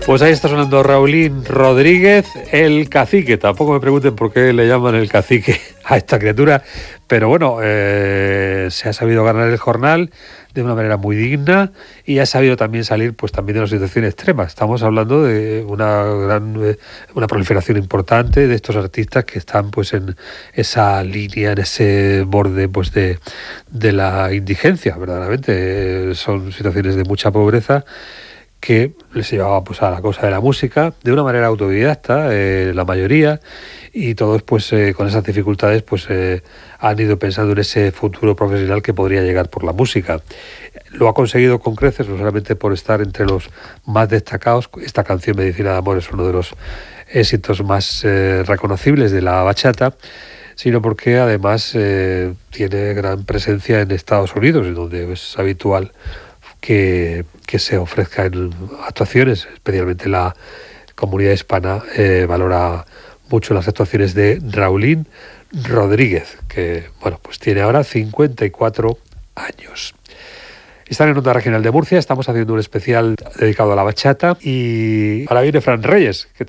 Pues ahí está sonando Raulín Rodríguez, el cacique. Tampoco me pregunten por qué le llaman el cacique a esta criatura, pero bueno, se ha sabido ganar el jornal de una manera muy digna y ha sabido también salir pues también de una situación extrema. Estamos hablando de una proliferación importante de estos artistas que están pues en esa línea, en ese borde pues de la indigencia, verdaderamente. Son situaciones de mucha pobreza que les llevaba pues a la cosa de la música de una manera autodidacta, la mayoría, y todos pues con esas dificultades pues han ido pensando en ese futuro profesional que podría llegar por la música. Lo ha conseguido con creces, no solamente por estar entre los más destacados. Esta canción, Medicina de Amor, es uno de los éxitos más reconocibles de la bachata, sino porque además tiene gran presencia en Estados Unidos, donde es habitual que se ofrezca en actuaciones, especialmente la comunidad hispana valora mucho las actuaciones de Raulín Rodríguez, que bueno, pues tiene ahora 54 años. Están en Onda Regional de Murcia, estamos haciendo un especial dedicado a la bachata y ahora viene Fran Reyes, que